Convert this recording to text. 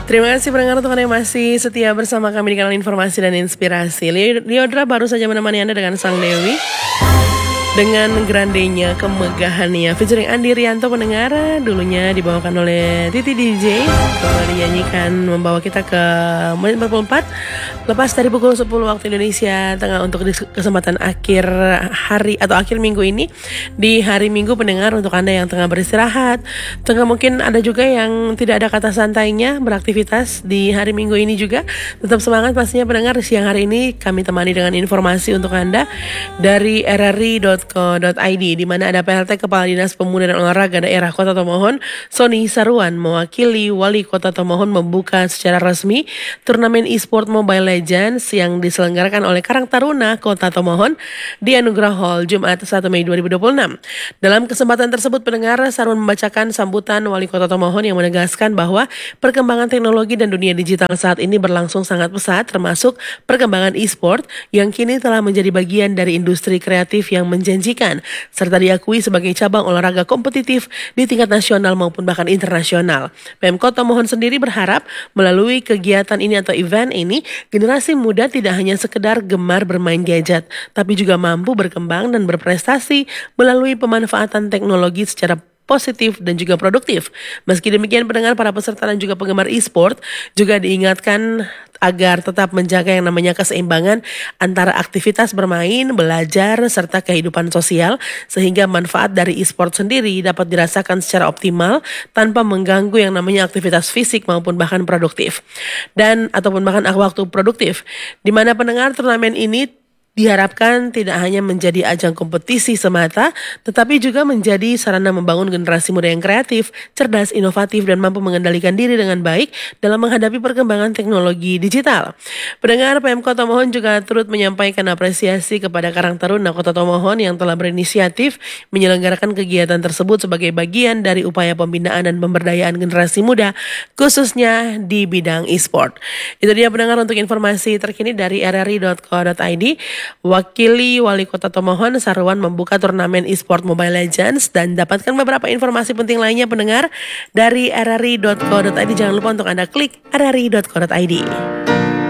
Terima kasih pendengar untuk Anda yang masih setia bersama kami di kanal Informasi dan Inspirasi. Liodra baru saja menemani Anda dengan Sang Dewi dengan grandenya, kemegahannya, featuring Andi Rianto pendengar, dulunya dibawakan oleh Titi DJ, telah dinyanyikan membawa kita ke menit 44, lepas dari pukul 10 waktu Indonesia Tengah untuk kesempatan akhir hari atau akhir minggu ini. Di hari Minggu pendengar, untuk Anda yang tengah beristirahat, tengah mungkin ada juga yang tidak ada kata santainya beraktivitas di hari Minggu ini juga, tetap semangat pastinya pendengar. Siang hari ini kami temani dengan informasi untuk Anda dari rri.co.id, di mana ada PLT Kepala Dinas Pemuda dan Olahraga Daerah Kota Tomohon, Sony Saruan, mewakili Wali Kota Tomohon membuka secara resmi turnamen e-sport Mobile Legends yang diselenggarakan oleh Karang Taruna Kota Tomohon di Anugerah Hall Jumat 1 Mei 2026. Dalam kesempatan tersebut pendengar, Saruan membacakan sambutan Wali Kota Tomohon yang menegaskan bahwa perkembangan teknologi dan dunia digital saat ini berlangsung sangat pesat, termasuk perkembangan e-sport yang kini telah menjadi bagian dari industri kreatif yang menjanjikan, serta diakui sebagai cabang olahraga kompetitif di tingkat nasional maupun bahkan internasional. Pemkot Tomohon sendiri berharap melalui kegiatan ini atau event ini, generasi muda tidak hanya sekedar gemar bermain gadget, tapi juga mampu berkembang dan berprestasi melalui pemanfaatan teknologi secara positif dan juga produktif. Meski demikian pendengar, para peserta dan juga penggemar e-sport juga diingatkan agar tetap menjaga yang namanya keseimbangan antara aktivitas bermain, belajar, serta kehidupan sosial, sehingga manfaat dari e-sport sendiri dapat dirasakan secara optimal tanpa mengganggu yang namanya aktivitas fisik maupun bahkan produktif. Dan ataupun bahkan waktu produktif. Di mana pendengar, turnamen ini diharapkan tidak hanya menjadi ajang kompetisi semata, tetapi juga menjadi sarana membangun generasi muda yang kreatif, cerdas, inovatif, dan mampu mengendalikan diri dengan baik dalam menghadapi perkembangan teknologi digital. Pendengar, Pemkot Tomohon juga turut menyampaikan apresiasi kepada Karang Taruna Kota Tomohon yang telah berinisiatif menyelenggarakan kegiatan tersebut sebagai bagian dari upaya pembinaan dan pemberdayaan generasi muda, khususnya di bidang e-sport. Itu dia pendengar untuk informasi terkini dari rri.co.id. Wakili Wali Kota Tomohon, Saruan, membuka turnamen e-sport Mobile Legends, dan dapatkan beberapa informasi penting lainnya pendengar dari rri.co.id. Jangan lupa untuk Anda klik rri.co.id.